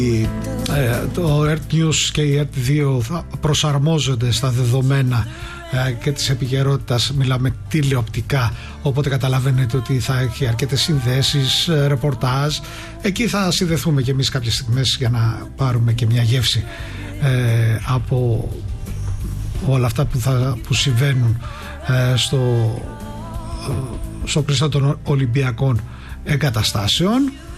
Το Earth News και η Earth 2 θα προσαρμόζονται στα δεδομένα και της επικαιρότητας. Μιλάμε τηλεοπτικά, οπότε καταλαβαίνετε ότι θα έχει αρκετές συνδέσεις, ρεπορτάζ. Εκεί θα συνδεθούμε και εμείς κάποιες στιγμές για να πάρουμε και μια γεύση από όλα αυτά που συμβαίνουν στο κρίστα των Ολυμπιακών εγκαταστάσεων.